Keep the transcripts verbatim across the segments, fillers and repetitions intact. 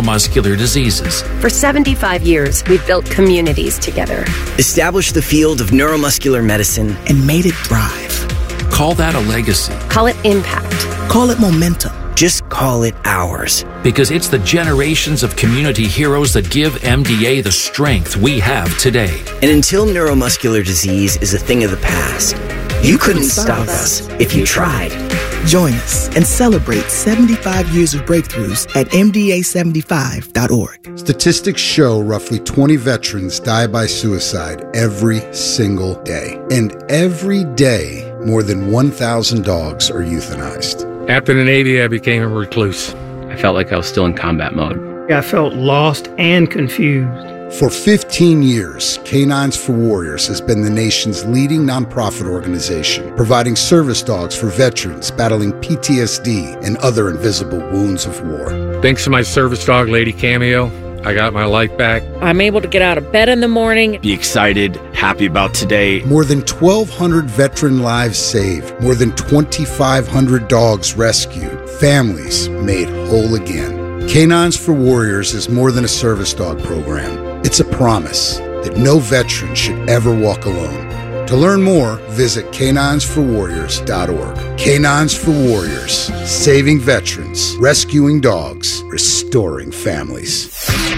neuromuscular diseases. For seventy-five years, we've built communities together. Established the field of neuromuscular medicine and made it thrive. Call that a legacy. Call it impact. Call it momentum. Just call it ours. Because it's the generations of community heroes that give M D A the strength we have today. And until neuromuscular disease is a thing of the past, you, you couldn't, couldn't stop us if you tried. Join us and celebrate seventy-five years of breakthroughs at M D A seventy-five dot org. Statistics show roughly twenty veterans die by suicide every single day. And every day, more than one thousand dogs are euthanized. After the Navy, I became a recluse. I felt like I was still in combat mode. I felt lost and confused. For fifteen years, Canines for Warriors has been the nation's leading nonprofit organization, providing service dogs for veterans battling P T S D and other invisible wounds of war. Thanks to my service dog, Lady Cameo, I got my life back. I'm able to get out of bed in the morning. Be excited, happy about today. More than twelve hundred veteran lives saved. More than twenty-five hundred dogs rescued. Families made whole again. Canines for Warriors is more than a service dog program. It's a promise that no veteran should ever walk alone. To learn more, visit canines for warriors dot org. Canines for Warriors, saving veterans, rescuing dogs, restoring families.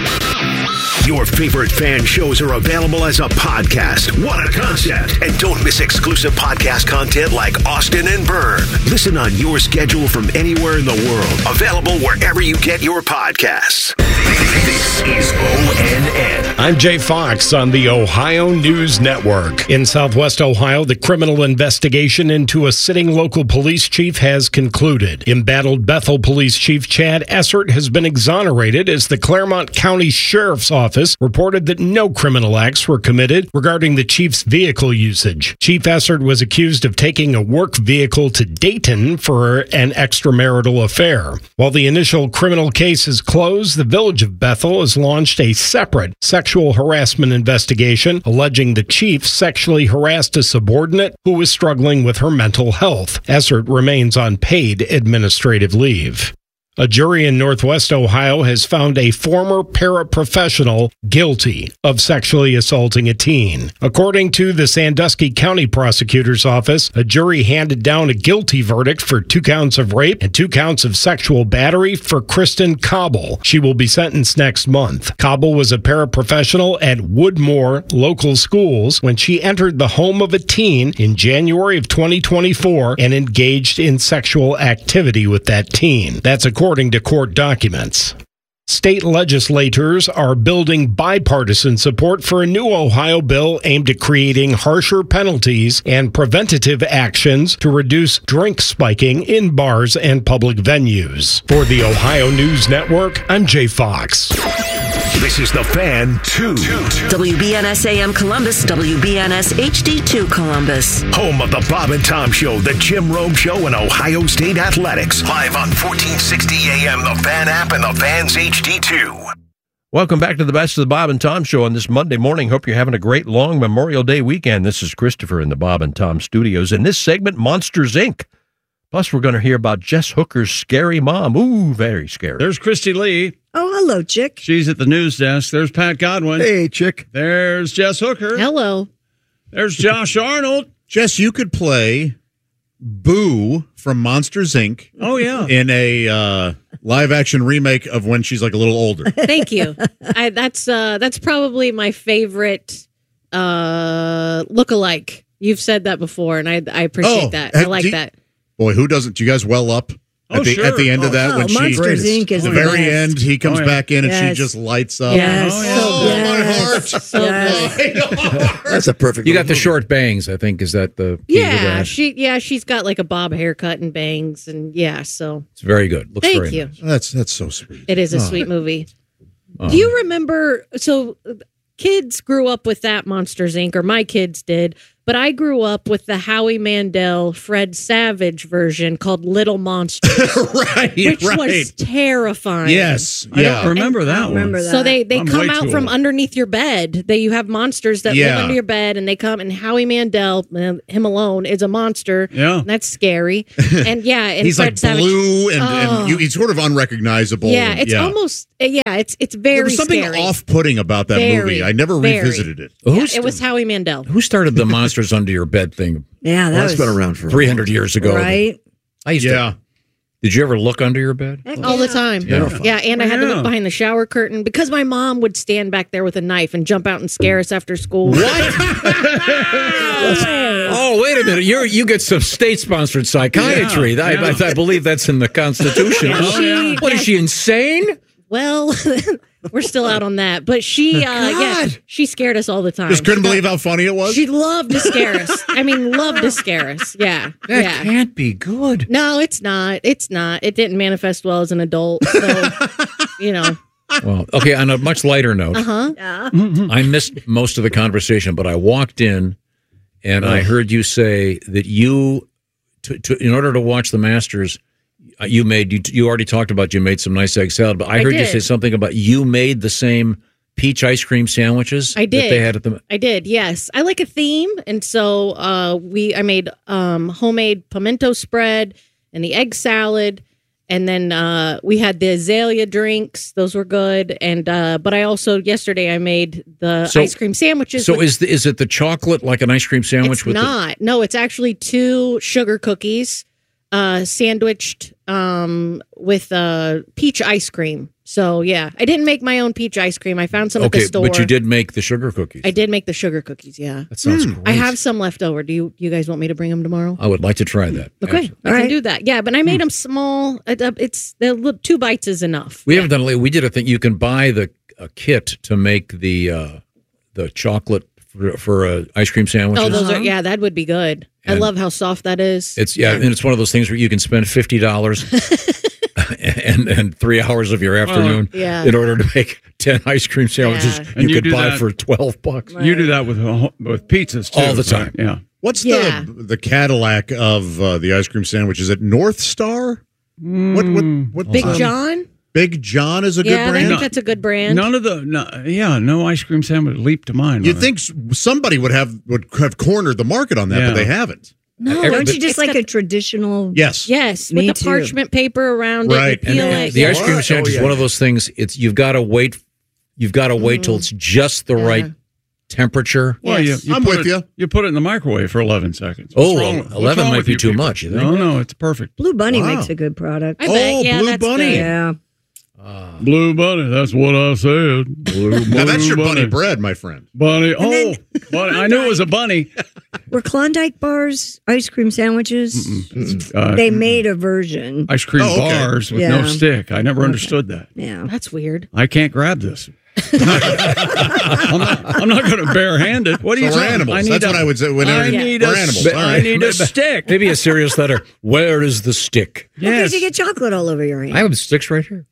Your favorite fan shows are available as a podcast. What a concept. And don't miss exclusive podcast content like Austin and Byrne. Listen on your schedule from anywhere in the world. Available wherever you get your podcasts. This is O N N. I'm Jay Fox on the Ohio News Network. In Southwest Ohio, the criminal investigation into a sitting local police chief has concluded. Embattled Bethel Police Chief Chad Essert has been exonerated as the Claremont County Sheriff's Office reported that no criminal acts were committed regarding the chief's vehicle usage. Chief Essert was accused of taking a work vehicle to Dayton for an extramarital affair. While the initial criminal case is closed, the village of Bethel has launched a separate sexual harassment investigation alleging the chief sexually harassed a subordinate who was struggling with her mental health. Essert remains on paid administrative leave. A jury in Northwest Ohio has found a former paraprofessional guilty of sexually assaulting a teen. According to the Sandusky County Prosecutor's Office, a jury handed down a guilty verdict for two counts of rape and two counts of sexual battery for Kristen Cobble. She will be sentenced next month. Cobble was a paraprofessional at Woodmore Local Schools when she entered the home of a teen in January of twenty twenty-four and engaged in sexual activity with that teen. That's according According to court documents. State legislators are building bipartisan support for a new Ohio bill aimed at creating harsher penalties and preventative actions to reduce drink spiking in bars and public venues. For the Ohio News Network, I'm Jay Fox. This is The Fan two. W B N S A M Columbus, W B N S H D two Columbus. Home of the Bob and Tom Show, the Jim Rome Show, and Ohio State Athletics. Live on fourteen sixty A M, the Fan app, and the Fan's H D two. Welcome back to the Best of the Bob and Tom Show on this Monday morning. Hope you're having a great long Memorial Day weekend. This is Christopher in the Bob and Tom studios. In this segment, Monsters, Incorporated. Plus, we're going to hear about Jess Hooker's scary mom. Ooh, very scary. There's Christy Lee. Oh, hello, Chick. She's at the news desk. There's Pat Godwin. Hey, Chick. There's Jess Hooker. Hello. There's Josh Arnold. Jess, you could play Boo from Monsters, Incorporated. Oh, yeah. In a uh, live-action remake of when she's like a little older. Thank you. I, that's uh, that's probably my favorite uh, look-alike. You've said that before, and I, I appreciate oh, that. I like you, that. Boy, who doesn't? Do you guys well up? At, oh, the, sure. at the end oh, of that, oh, when Monsters, she, Incorporated is the the very best. end, he comes oh, yeah. back in yes. and she just lights up. Yes. Oh, So yes. my heart. So yes. That's a perfect. You got the movie. short bangs, I think. Is that the key to Yeah, that? she yeah she's got like a bob haircut and bangs, and yeah, so It's very good. Looks thank very you. nice. That's that's so sweet. It is a Oh. sweet movie. Um, Do you remember? So kids grew up with that Monsters, Incorporated, or my kids did. But I grew up with the Howie Mandel, Fred Savage version called Little Monsters, right, which right. was terrifying. Yes, I yeah. don't remember And- that I one. remember that. So they they I'm come way out too from old. underneath your bed. They you have monsters that Yeah. live under your bed, and they come. And Howie Mandel, uh, him alone, is a monster. Yeah. And that's scary. And yeah, and He's Fred like Savage, blue and, Oh. and you, he's sort of unrecognizable. Yeah, it's yeah. almost yeah, it's it's very There was something scary. off-putting about that Very, movie. I never very. revisited it. Yeah, Who's- it was Howie Mandel. Who started the monsters under your bed thing? Yeah, that Well, that's was been around for three hundred years ago. right. I used Yeah. to. Did you ever look under your bed? All the time. Yeah. Yeah, and I had to Yeah. look behind the shower curtain because my mom would stand back there with a knife and jump out and scare us after school. What? Oh, wait a minute! You you get some state-sponsored psychiatry. Yeah, I, yeah. I, I believe that's in the Constitution. Yeah, she- What is she insane? Well, we're still out on that, but she, uh, yeah, God. she scared us all the time. Just couldn't She believe how funny it was. She loved to scare us. I mean, loved to scare us. Yeah, That yeah. can't be good. No, it's not. It's not. It didn't manifest well as an adult. So, you know. Well, okay. On a much lighter note, Uh huh. Yeah. I missed most of the conversation, but I walked in and I heard you say that you, to, to, in order to watch the Masters, uh, you made you you already talked about you made some nice egg salad, but I, I heard you did. say something about you made the same peach ice cream sandwiches I did. that they had at the. I did. Yes, I like a theme, and so uh, we I made um, homemade pimento spread and the egg salad, and then uh, we had the azalea drinks. Those were good, and uh, but I also yesterday I made the So- ice cream sandwiches. So with- is the, is it the chocolate like an ice cream sandwich it's with not? No, it's actually two sugar cookies uh, sandwiched um, with uh, peach ice cream. So yeah, I didn't make my own peach ice cream. I found some the at the okay, store. but you did make the sugar cookies. I did make the sugar cookies. Yeah, That sounds great. I have some left over. Do you you guys want me to bring them tomorrow? I would like to try that. Okay, actually. I can do that. Yeah, but I made them small. It, uh, It's the li- two bites is enough. We haven't done it. lately. We did a thing. You can buy the a kit to make the uh, the chocolate for, for uh, ice cream sandwiches. Oh, those are yeah. That would be good. I And- love how soft that is. It's yeah, and it's one of those things where you can spend fifty dollars and and three hours of your afternoon yeah. in order to make ten ice cream sandwiches Yeah. you, And you could do buy that- for twelve bucks. You do that with with pizzas too, All the right? time. Yeah. What's Yeah. the the Cadillac of uh, the ice cream sandwich? Is it North Star? What what what? Big um, John. Big John is a Yeah, good I brand. think that's a good brand. None of the no, yeah, no ice cream sandwich leaped to mind. You'd on think s- somebody would have would have cornered the market on that, Yeah. but they haven't. No, Every- Don't you but- just It's like got- a traditional? Yes. Yes, Me with the too. parchment paper around Right. it. You peel And it. the yeah. ice cream What? sandwich Oh, is yeah. one of those things. It's you've got to wait. You've got to wait till it's just the Yeah. right temperature. Well, Yes. you, you I'm put with it- you. You put it in the microwave for eleven seconds. Oh, What's wrong- what's eleven wrong might with be you too people? much, you think? No, no, it's perfect. Blue Bunny Wow. makes a good product. I bet. Oh, yeah, Blue that's Bunny. good. Yeah. Blue bunny. That's what I said. Blue, Now that's your blue bunny bread, my friend. Bunny. Oh, then- bunny. I knew it was a bunny. Were Klondike bars ice cream sandwiches? Uh, They made a version. ice cream Oh, okay. bars with Yeah. no stick. I never understood that. Yeah. That's weird. I can't grab this. I'm not, I'm not going to barehand it. What are So you we're talking- animals. I need That's a- what I would say whenever- I need we're a, animals. st- All I right. need a stick. Maybe a serious letter. Where is the stick? Because Yes. you get chocolate all over your hand. I have sticks right here.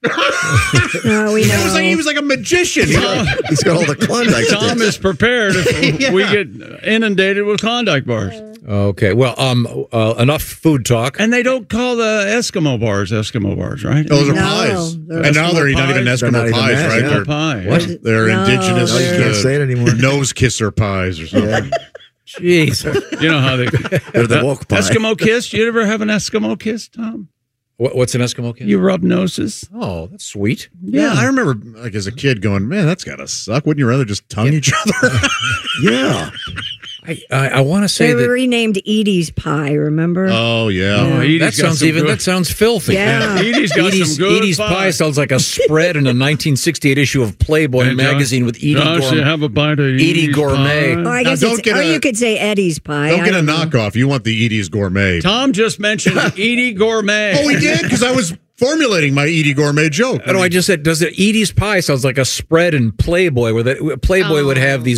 Oh, we He was like he know. was like a magician. He's got all the Klondike Tom sticks. is prepared if Yeah. we get inundated with Klondike bars. Okay. Well, um, uh, enough food talk. And they don't call the Eskimo bars Eskimo bars, right? Those are No, pies. they're And now they're Eskimo not even pies. They're Eskimo not even pies, that, right? yeah. They're, pie. What? they're No. indigenous No, you uh, can't say it anymore. nose kisser pies or something. Jeez. You know how they They're the woke pie. Eskimo kiss. You ever have an Eskimo kiss, Tom? What, what's an Eskimo kid? You rub noses. Oh, that's sweet. Yeah, I remember like as a kid going, man, that's gotta suck. Wouldn't you rather just tongue each other? Yeah. I I, I want to say They were that renamed Edie's Pie, remember? Oh yeah. Oh, Edie's that got sounds some even good- that sounds filthy. Yeah. Edie's got Edie's, some good Edie's pie. pie. sounds like a spread in a nineteen sixty-eight issue of Playboy Hey, Josh- magazine with Edie Josh, Gourmet. you have a bite of Edie Edie's Gourmet. Oh, pie? I Now, guess don't it's, get or a- you could say Eddie's Pie. Don't I get a know. knockoff. You want the Edie's Gourmet. Tom just mentioned Edie Gourmet. Oh, we did because I was formulating my Edie Gourmet joke. Oh, no, I just said, does it Edie's pie sounds like a spread in Playboy where that Playboy would have these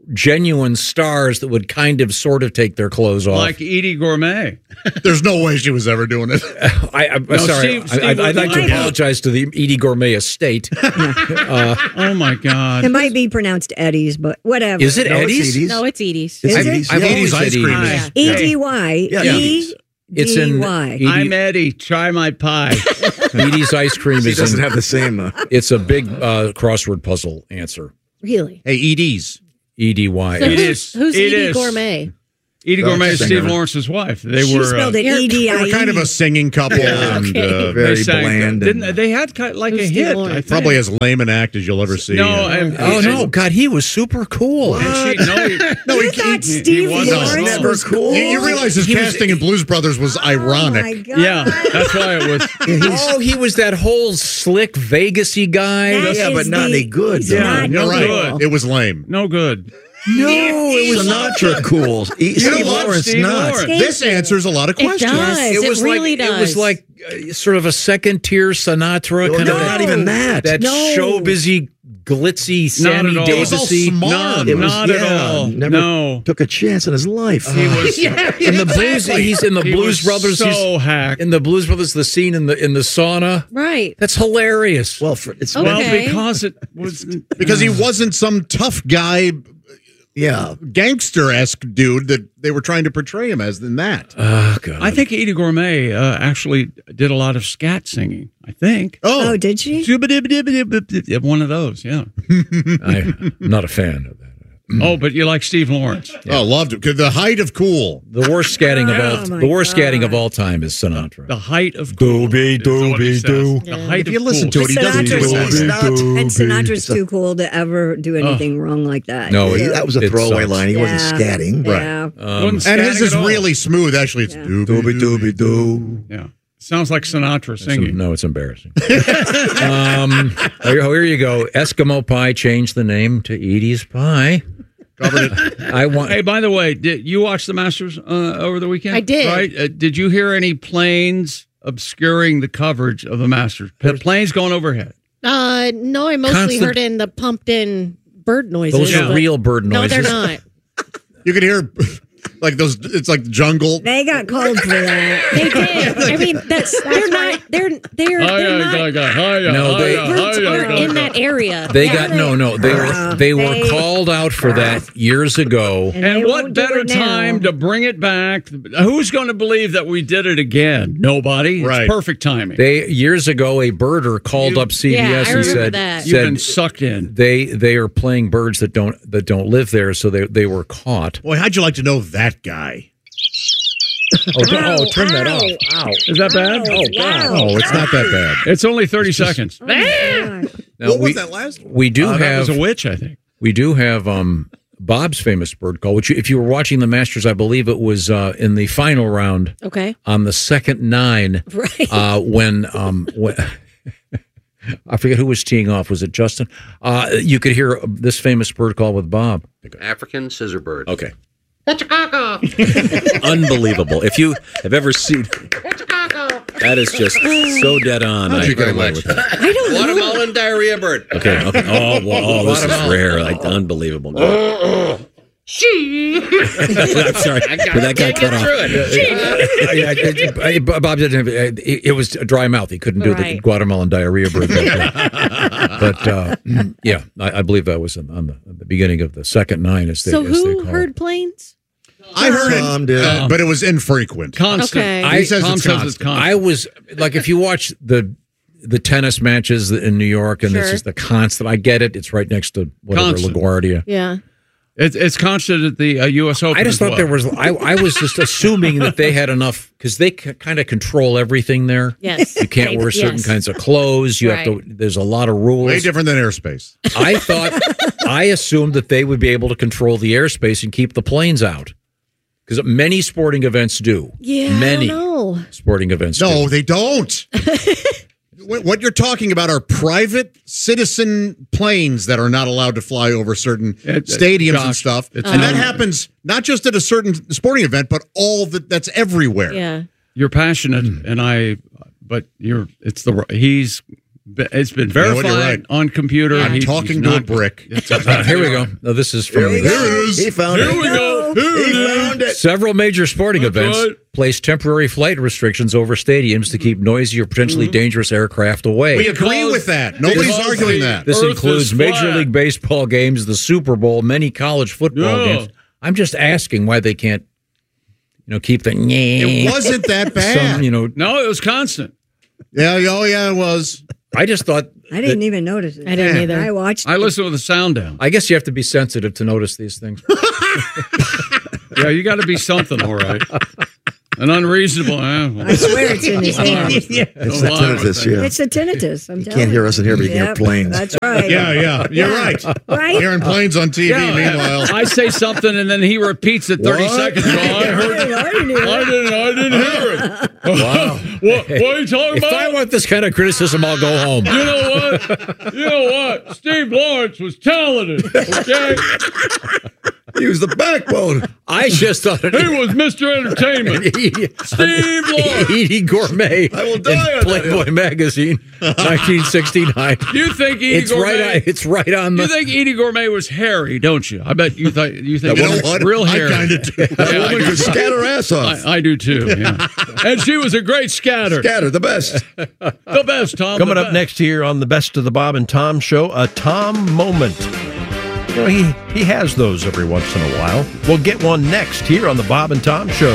genuine stars that would kind of sort of take their clothes off. Like Edie Gourmet. There's no way she was ever doing it. I, I'm No, sorry. Steve- Steve I, I'd, I'd like to Wilson- apologize to the Edie Gourmet estate. uh, oh my God! It might be pronounced Eddie's, but whatever. Is it No, it's Eddie's? Edie's. No, it's Edie's. Is I've, it? I've Edie's always ice said cream Edie's. is- E D Y. Yeah, E It's in D Y. Edie- I'm Eddie. Try my pie. Edie's ice cream She is doesn't in, have the same. Uh, It's a big uh, crossword puzzle answer. Really? Hey, E D's. E D Y. So It who's, is. who's It Edie is. Gourmet? Edie The Gourmet is singer. Steve Lawrence's wife. They She were. spelled uh, it E D I E. They were kind of a singing couple. and Okay. uh, they very sang, bland. Didn't and- they? They had kind of like Who's a Steve hit. Lawrence? I think. probably as lame an act as you'll ever see. No, Uh, and, Oh, no. God, he was super cool. And she, no, he, no, You he, thought he- Steve was Lawrence never was cool. you, you realize his He was- casting in Blues Brothers was ironic. Oh my God. yeah, that's why it was. Oh, he was that whole slick Vegas-y guy. That Yeah, is but not the- any good, he's though. not You're right. cool. It was lame. No good. No, it was Sinatra cool. E- You know Steve what? Lawrence Steve not. Lawrence. This answers a lot of It questions. does. It was It really like does. it was like uh, sort of a second tier Sinatra No, kind of not even that. that No. show busy, glitzy, Sammy at all. It was all Davis-y. smart. Not, It was- not at yeah, all. never No. took a chance in his life. He was in the blues. He's in the he Blues was Brothers. So he's, hacked. in the Blues Brothers, the scene in the in the sauna. Right. That's hilarious. well, for, it's Okay. Well, because it was Because he wasn't some tough guy, yeah. gangster-esque dude that they were trying to portray him as than that. Oh God. I think Edie Gourmet uh, actually did a lot of scat singing. I think. Oh, did she? One of those, yeah. I'm not a fan of that. Oh, but you like Steve Lawrence. Oh, loved it. 'Cause the height of cool. The worst scatting of all. Oh, my the worst God. scatting of all time is Sinatra. The height of cool. Doobie, is what he doobie, says. doo. The height If of you listen cool. to it, he doesn't do Sinatra's that. not, and Sinatra's too cool to ever do anything wrong like that. No, Yeah. That was a It throwaway sucks. line. He wasn't Yeah. scatting. Yeah. Um, Wasn't And his scatting is at all. really smooth. Actually, it's Yeah. doobie doobie doo. Yeah. Sounds like Sinatra singing. No, it's embarrassing. um, here, here you go. Eskimo Pie changed the name to Edie's Pie. Covered it. I want. Hey, by the way, did you watch the Masters uh, over the weekend? I did. Right? Uh, did you hear any planes obscuring the coverage of the Masters? P- planes going overhead. Uh, no, I mostly Constant- heard in the pumped in bird noises. Those are but- real bird No, noises. they're not. You could hear like those. It's like jungle. They got called for that. They did. I mean, that's they're not. They're they're they're not. No, they- Birds aren't in that area. They Yeah. got no, no. They were Uh, they were they- called out for that years ago. And they And what won't do better it now. time to bring it back? Who's going to believe that we did it again? Nobody. Right. It's perfect timing. They years ago, a birder called You- up C B S Yeah, I and remember said, that. You've been said sucked in. they they are playing birds that don't that don't live there, so they they were caught. Boy, how'd you like to know that guy? Oh, d- oh turn that off! Ow! Is that bad? Oh, God. Oh, it's not that bad. It's only thirty seconds. Now, What we, was that last one? We do Uh, that have was a witch, I think. we do have um, Bob's famous bird call. Which, if you were watching the Masters, I believe it was uh, in the final round Okay. on the second nine. Right. Uh, when um, when I forget who was teeing off. Was it Justin? Uh, you could hear this famous bird call with Bob. African scissor bird. Okay. Unbelievable. If you have ever seen that is just so dead on. How'd I you get agree away with with that. I don't know. Watermelon diarrhea bird. Okay. okay. Oh, well, oh, this is rare. Like unbelievable. She. I'm sorry, but that got cut off. Yeah, it- it- Bob didn't have it, it was a dry mouth. He couldn't do the Right. Guatemalan diarrhea bird. But uh, yeah, I, I believe that was on the, the beginning of the second nine. As they, So as they who call heard it. planes? I heard Tom it, did. uh, but it was infrequent. Constant. Okay. I- He says Tom it's says it's constant. constant. I was like, if you watch the the tennis matches in New York, and this Sure. is the constant. I get it. It's right next to whatever Constant. LaGuardia. Yeah. It's, it's constant at the uh, U S Open. I just as thought there well. was. I, I was just assuming that they had enough because they c- kind of control everything there. Yes. You can't wear certain Yes. kinds of clothes. You have Right. to. There's a lot of rules. Way different than airspace. I thought. I assumed that they would be able to control the airspace and keep the planes out because many sporting events do. Yeah. Many I don't know. sporting events. No, do. they don't. What what you're talking about are private citizen planes that are not allowed to fly over certain It- it- stadiums and Josh, stuff. it's And that not- happens not just at a certain sporting event, but all that that's everywhere. Yeah. You're passionate, and I, but you're. It's the he's It's been You know what, verified you're right. on computer. I'm He- talking he's to a not- brick. Uh, here we go. No, this is from Here we go. He found Here it. we go. He found it. Several major sporting That's events right. place temporary flight restrictions over stadiums to keep noisy or potentially Mm-hmm. dangerous aircraft away. We agree with that. Nobody's Because arguing the that. This Earth includes is Major flat. League Baseball games, the Super Bowl, many college football Yeah. games. I'm just asking why they can't, you know, keep the. It wasn't that bad. Some, you know, No, it was constant. Yeah, oh yeah, it was. I just thought. I didn't even notice it. I didn't Yeah. either. I watched. I listened with the sound down. I guess you have to be sensitive to notice these things. Yeah, you got to be something, all right. An unreasonable. Eh, well, I swear it's in his hand. It's the a lot of tinnitus, things. yeah. It's the tinnitus. I'm You telling can't hear us in here, but you can hear Yep, planes. That's right. Yeah, yeah, you're right. Right? Hearing planes on T V, Yeah, meanwhile. I say something and then he repeats it thirty What? seconds. Well, I heard it. I didn't hear I it. didn't. I didn't hear it. Wow. What, what are you talking If about? I want this kind of criticism, I'll go home. You know what? You know what? Steve Lawrence was talented. Okay, He was the backbone. I just thought it. he was Mister Entertainment. Steve Lawrence. Edie Gourmet I will die in on that Playboy hill. magazine, nineteen sixty-nine. You think Edie It's Gourmet? right. On, it's right on the. You think Edie Gourmet was hairy, don't you? I bet you thought you think You know it was what? real I hairy. kind of do. Yeah, I Woman do could too. scatter ass off. I, I do too. Yeah. And she was a great scatter. Scatter, the best. The best, Tom. Coming the up best. next here on the Best of the Bob and Tom Show, a Tom moment. You know, he, he has those every once in a while. We'll get one next here on the Bob and Tom Show.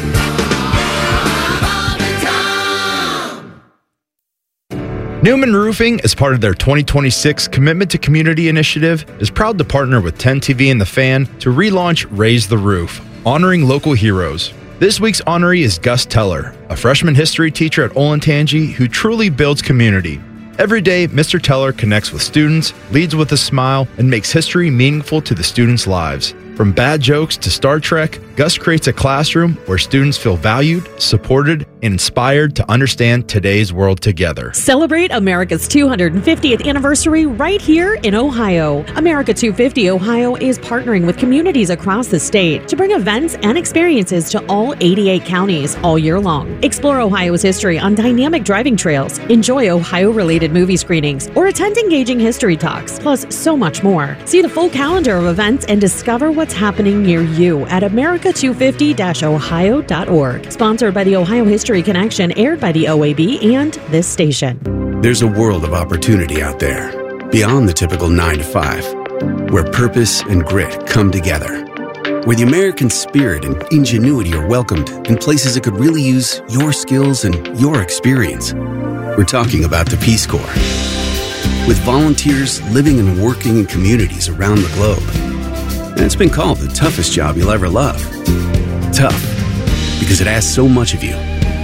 Newman Roofing, as part of their twenty twenty-six Commitment to Community initiative, is proud to partner with ten T V and The Fan to relaunch Raise the Roof, honoring local heroes. This week's honoree is Gus Teller, a freshman history teacher at Olentangy who truly builds community. Every day, Mister Teller connects with students, leads with a smile, and makes history meaningful to the students' lives. From bad jokes to Star Trek, Gus creates a classroom where students feel valued, supported, and inspired to understand today's world together. Celebrate America's two hundred fiftieth anniversary right here in Ohio. America two fifty Ohio is partnering with communities across the state to bring events and experiences to all eighty-eight counties all year long. Explore Ohio's history on dynamic driving trails, enjoy Ohio-related movie screenings, or attend engaging history talks, plus so much more. See the full calendar of events and discover what's happening near you at america two fifty dash ohio dot org. Sponsored by the Ohio History Connection, aired by the O A B and this station. There's a world of opportunity out there, beyond the typical nine to five, where purpose and grit come together, where the American spirit and ingenuity are welcomed in places that could really use your skills and your experience. We're talking about the Peace Corps. With volunteers living and working in communities around the globe. And it's been called the toughest job you'll ever love. Tough, because it asks so much of you.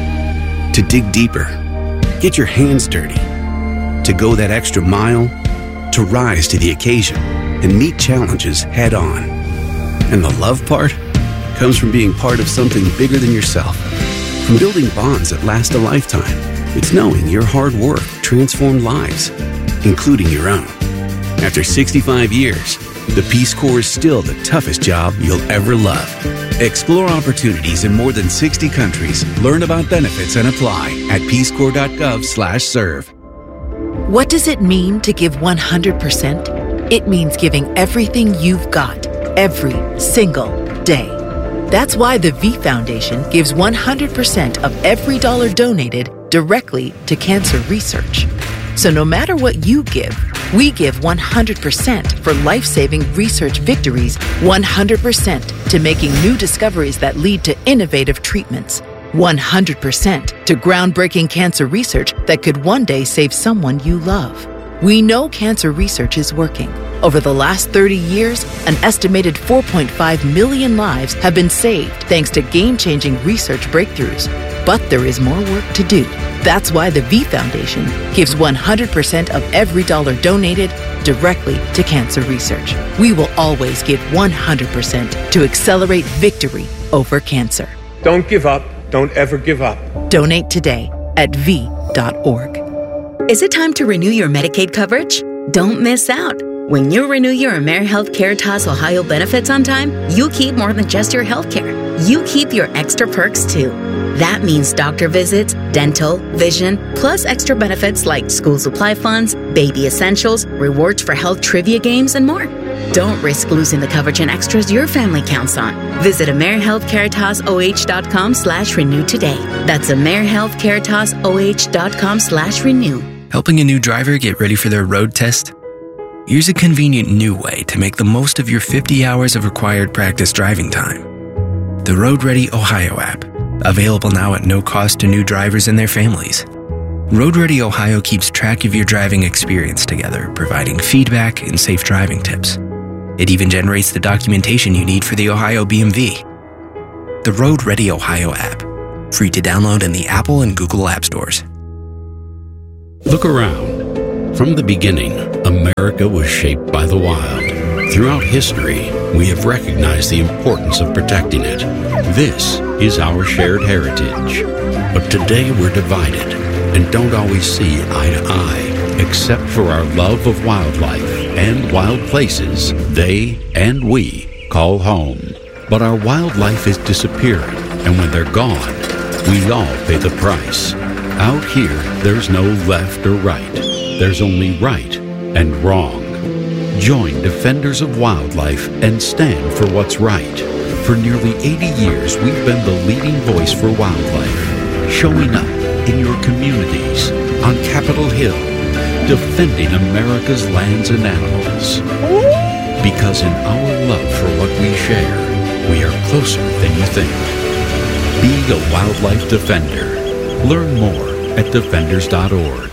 To dig deeper, get your hands dirty, to go that extra mile, to rise to the occasion and meet challenges head on. And the love part comes from being part of something bigger than yourself. From building bonds that last a lifetime, it's knowing your hard work transformed lives, including your own. After sixty-five years, the Peace Corps is still the toughest job you'll ever love. Explore opportunities in more than sixty countries. Learn about benefits and apply at peacecorps.gov slash serve. What does it mean to give one hundred percent? It means giving everything you've got, every single day. That's why the V Foundation gives one hundred percent of every dollar donated directly to cancer research. So no matter what you give, we give one hundred percent for life-saving research victories, one hundred percent to making new discoveries that lead to innovative treatments, one hundred percent to groundbreaking cancer research that could one day save someone you love. We know cancer research is working. Over the last thirty years, an estimated four point five million lives have been saved thanks to game-changing research breakthroughs. But there is more work to do. That's why the V Foundation gives one hundred percent of every dollar donated directly to cancer research. We will always give one hundred percent to accelerate victory over cancer. Don't give up. Don't ever give up. Donate today at v dot org. Is it time to renew your Medicaid coverage? Don't miss out. When you renew your AmeriHealth Caritas Ohio benefits on time, you keep more than just your health care. You keep your extra perks too. That means doctor visits, dental, vision, plus extra benefits like school supply funds, baby essentials, rewards for health trivia games, and more. Don't risk losing the coverage and extras your family counts on. Visit AmeriHealthCaritasOH.com slash renew today. That's AmeriHealthCaritasOH.com slash renew. Helping a new driver get ready for their road test? Here's a convenient new way to make the most of your fifty hours of required practice driving time. The Road Ready Ohio app, available now at no cost to new drivers and their families. Road Ready Ohio keeps track of your driving experience together, providing feedback and safe driving tips. It even generates the documentation you need for the Ohio B M V. The Road Ready Ohio app, free to download in the Apple and Google App Stores. Look around. From the beginning, America was shaped by the wild. Throughout history, we have recognized the importance of protecting it. This is our shared heritage. But today we're divided and don't always see eye to eye, except for our love of wildlife and wild places they and we call home. But our wildlife is disappearing, and when they're gone, we all pay the price. Out here, there's no left or right. There's only right and wrong. Join Defenders of Wildlife and stand for what's right. For nearly eighty years, we've been the leading voice for wildlife, showing up in your communities, on Capitol Hill, defending America's lands and animals. Because in our love for what we share, we are closer than you think. Be a wildlife defender. Learn more at defenders dot org.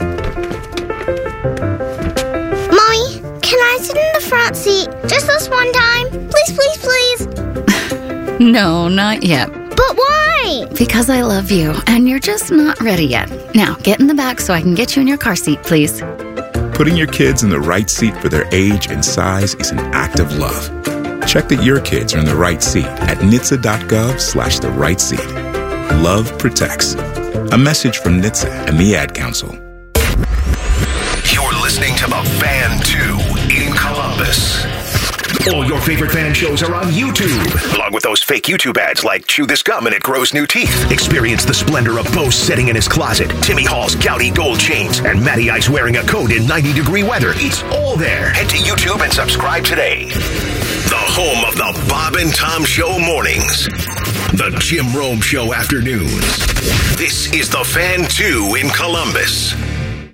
Mommy, can I sit in the front seat just this one time? Please, please, please. No, not yet. But why? Because I love you, and you're just not ready yet. Now, get in the back so I can get you in your car seat, please. Putting your kids in the right seat for their age and size is an act of love. Check that your kids are in the right seat at N H T S A dot gov slash the right seat. Love protects. A message from N H T S A and the Ad Council. You're listening to The Fan two in Columbus. All your favorite fan shows are on YouTube, along with those fake YouTube ads like Chew This Gum and It Grows New Teeth. Experience the splendor of Bo sitting in his closet, Timmy Hall's gouty gold chains, and Matty Ice wearing a coat in ninety degree weather. It's all there. Head to YouTube and subscribe today. The home of the Bob and Tom Show mornings. The Jim Rome Show afternoons. This is The Fan two in Columbus.